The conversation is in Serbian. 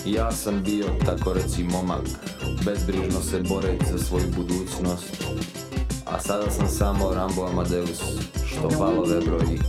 Ja sam bio, tako reći, momak, bezbrižno se boreći za svoju budućnost. A sada sam samo Rambo Amadeus, što balove broji.